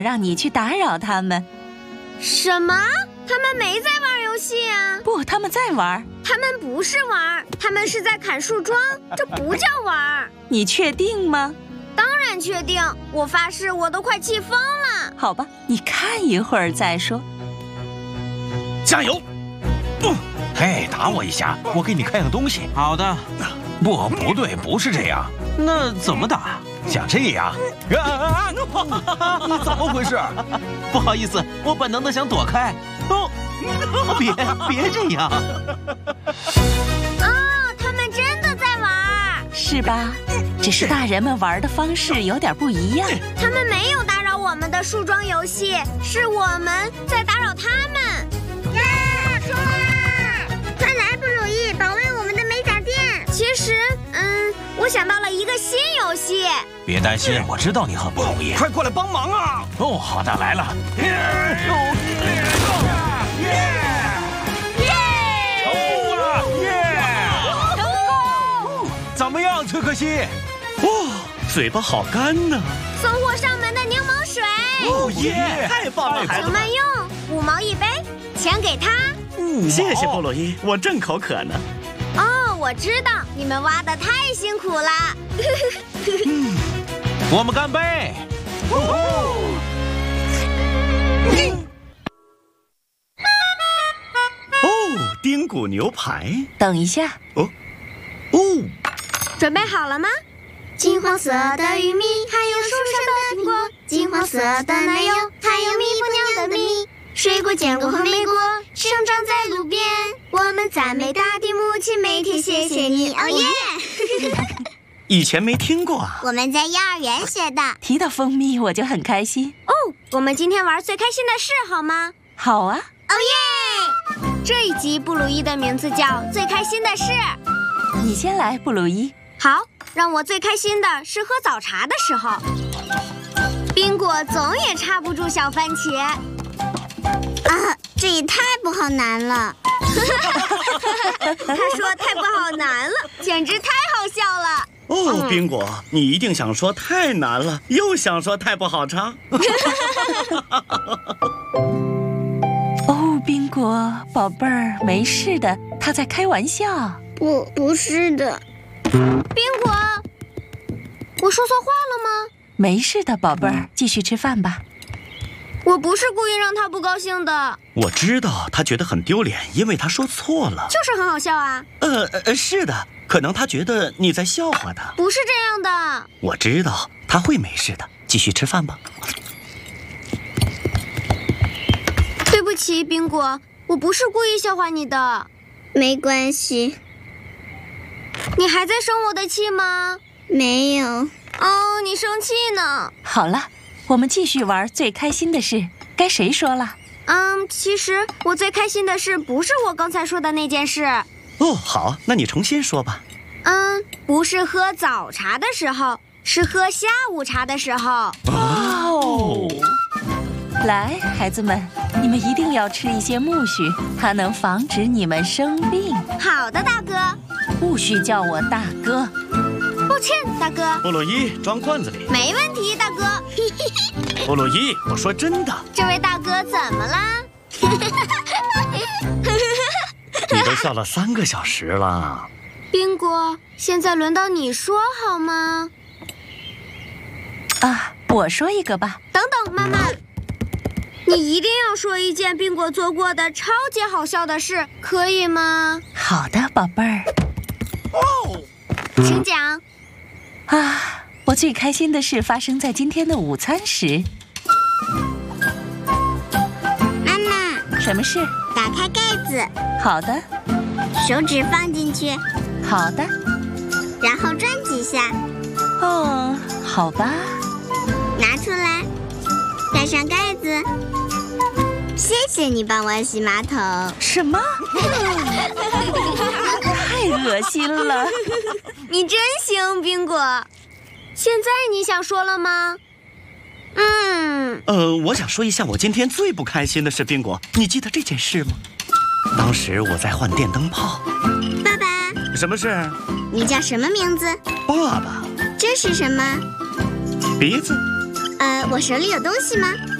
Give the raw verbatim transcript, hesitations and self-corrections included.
让你去打扰他们。 什么？他们没在玩游戏啊？ 不，他们在玩。 他们不是玩，他们是在砍树桩，这不叫玩。 你确定吗？ 当然确定，我发誓，我都快气疯了。 好吧，你看一会儿再说。 加油！不，嘿，打我一下，我给你看样东西。 好的。 不，不对，不是这样。 那怎么打？ 像这样。啊！怎么回事？ 不好意思，我本能的想躲开。哦，别别这样。 哦，他们真的在玩， 是吧？只是大人们玩的方式有点不一样。 他们没有打扰我们的树桩游戏，是我们在打扰他们。 呀，冲啊！快来，布鲁伊，保卫我们的美甲店。 其实，嗯，我想到了一个新游戏。 别担心，我知道你很不容易。 快过来帮忙啊！ 哦，好的，来了。 怎么样，崔克西？哇，嘴巴好干呢。 送货上门的柠檬水。 哦耶！太棒了，孩子们。 怎么用？五毛一杯，钱给他。 谢谢布洛伊，我正口渴呢。 哦，我知道，你们挖得太辛苦了。 我们干杯！ 哦，丁骨牛排。 等一下。 哦，哦。 准备好了吗？ 金黄色的玉米，还有树上的苹果，金黄色的奶油，还有蜜蜂娘的蜜。水果坚果和莓果生长在路边，我们赞美大地母亲，每天谢谢你。哦耶！ 以前没听过啊。 我们在幼儿园学的。 提到蜂蜜我就很开心。 哦，我们今天玩最开心的事好吗？ 好啊。 哦耶！这一集布鲁伊的名字叫最开心的事。 你先来，布鲁伊。 好，让我最开心的是喝早茶的时候。宾果总也插不住小番茄。 啊，这也太不好难了。 他说太不好难了，简直太好笑了。 哦，宾果，你一定想说太难了，又想说太不好唱。 哦，宾果，宝贝儿，没事的，他在开玩笑。 不，不是的。 宾果，我说错话了吗？ 没事的，宝贝儿，继续吃饭吧。 我不是故意让他不高兴的。 我知道他觉得很丢脸，因为他说错了。 就是很好笑啊。 呃呃，是的，可能他觉得你在笑话他。 不是这样的。 我知道他会没事的，继续吃饭吧。 对不起，宾果，我不是故意笑话你的。 没关系。 你还在生我的气吗？ 没有。 哦，你生气呢。 好了，我们继续玩最开心的事。该谁说了？ 嗯，其实我最开心的事不是我刚才说的那件事。 哦，好，那你重新说吧。 嗯，不是喝早茶的时候，是喝下午茶的时候。 哦，来，孩子们，你们一定要吃一些苜蓿，它能防止你们生病。 好的，大哥。 不许叫我大哥。 抱歉，大哥。 布鲁伊，装罐子里。 没问题，大哥。 布鲁伊，我说真的。 这位大哥怎么啦？ 你都笑了三个小时了。 宾果，现在轮到你说好吗？ 啊，我说一个吧。 等等，妈妈，你一定要说一件宾果做过的超级好笑的事，可以吗？ 好的，宝贝儿。 哦， 请讲。 啊，我最开心的事发生在今天的午餐时。 妈妈， 什么事？ 打开盖子。 好的。 手指放进去。 好的。 然后转几下。 哦，好吧。 拿出来，盖上盖子。谢谢你帮我洗马桶。 什么？太恶心了！ 你真行，宾果。现在你想说了吗？嗯。 呃，我想说一下我今天最不开心的事，宾果，你记得这件事吗？当时我在换电灯泡。 爸爸。 什么事？ 你叫什么名字？ 爸爸。 这是什么？ 鼻子。 呃，我手里有东西吗？